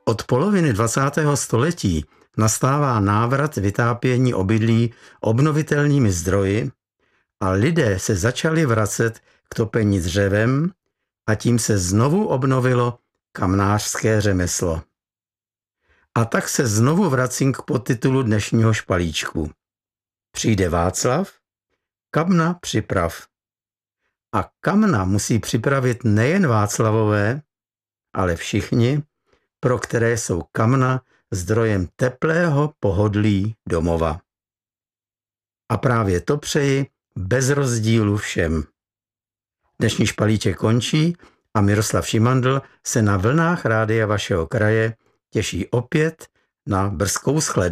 Od poloviny 20. století nastává návrat vytápění obydlí obnovitelnými zdroji a lidé se začali vracet k topení dřevem a tím se znovu obnovilo kamnářské řemeslo. A tak se znovu vracím k podtitulu dnešního špalíčku. Přijde Václav, kamna připrav. A kamna musí připravit nejen Václavové, ale všichni, pro které jsou kamna zdrojem teplého pohodlí domova. A právě to přeji bez rozdílu všem. Dnešní špalíček končí a Miroslav Šimandl se na vlnách rádia vašeho kraje těší opět na brzkou shledanou.